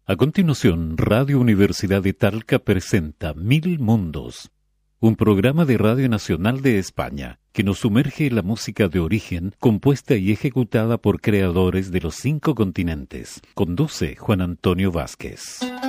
A continuación, Radio Universidad de Talca presenta Mil Mundos, un programa de Radio Nacional de España que nos sumerge en la música de origen, compuesta y ejecutada por creadores de los 5 continentes. Conduce Juan Antonio Vázquez.